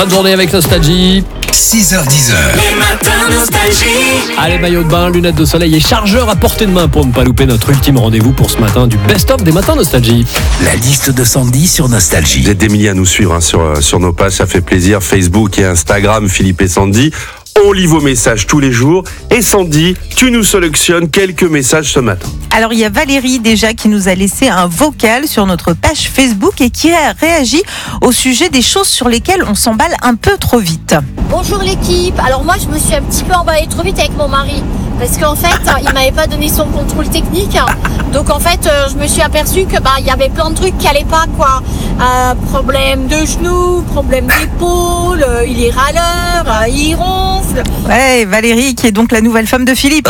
Bonne journée avec Nostalgie. 6h10. Les matins nostalgie. Allez, maillot de bain, lunettes de soleil et chargeur à portée de main pour ne pas louper notre ultime rendez-vous pour ce matin du best-of des matins Nostalgie. La liste de Sandy sur Nostalgie. Vous êtes des milliers à nous suivre sur nos pages, ça fait plaisir. Facebook et Instagram, Philippe et Sandy. On lit vos messages tous les jours. Et Sandy, tu nous sélectionnes quelques messages ce matin. Alors, il y a Valérie déjà qui nous a laissé un vocal sur notre page Facebook et qui a réagi au sujet des choses sur lesquelles on s'emballe un peu trop vite. Bonjour l'équipe. Alors moi je me suis un petit peu emballée trop vite avec mon mari parce qu'en fait il m'avait pas donné son contrôle technique. Donc en fait je me suis aperçue que il y avait plein de trucs qui allaient pas quoi. Problème de genoux, problème d'épaule, il est râleur, il ronfle. Ouais, Valérie qui est donc la nouvelle femme de Philippe.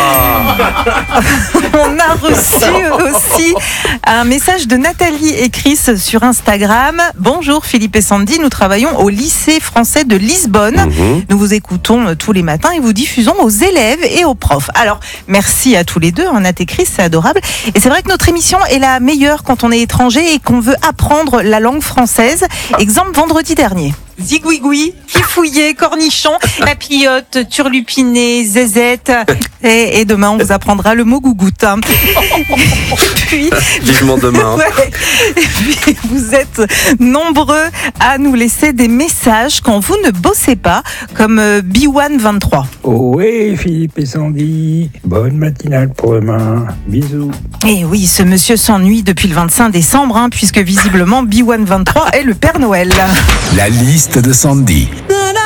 On a reçu aussi un message de Nathalie et Chris sur Instagram. Bonjour Philippe et Sandy, nous travaillons au lycée français de Lisbonne. Nous vous écoutons tous les matins et vous diffusons aux élèves et aux profs. Alors, merci à tous les deux, Nat et Chris, c'est adorable. Et c'est vrai que notre émission est la meilleure quand on est étranger et qu'on veut apprendre la langue française. Exemple, vendredi dernier. Zigouigoui, fifouillé, cornichon, papillote, turlupiné, zézette. Et demain, on vous apprendra le mot gougoute. Puis, Vivement demain. ouais. Et puis, vous êtes nombreux à nous laisser des messages quand vous ne bossez pas, comme B123. Oui, Philippe et Sandy, bonne matinale pour demain. Bisous. Et oui, ce monsieur s'ennuie depuis le 25 décembre, puisque visiblement B123 est le Père Noël. La liste de Sandy.